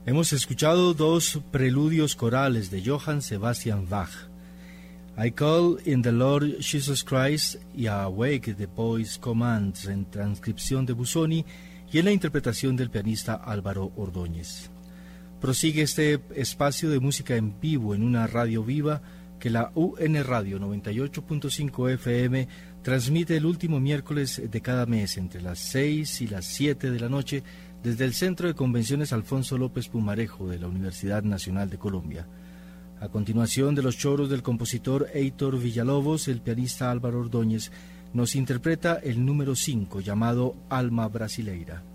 Hemos escuchado dos preludios corales de Johann Sebastian Bach, I Call in the Lord Jesus Christ y Awake the Boys Commands, en transcripción de Busoni y en la interpretación del pianista Álvaro Ordóñez. Prosigue este espacio de música en vivo en una radio viva que la UN Radio 98.5 FM transmite el último miércoles de cada mes entre las 6 y las 7 de la noche desde el Centro de Convenciones Alfonso López Pumarejo de la Universidad Nacional de Colombia. A continuación de los choros del compositor Heitor Villalobos, el pianista Álvaro Ordóñez nos interpreta el número 5 llamado Alma Brasileira.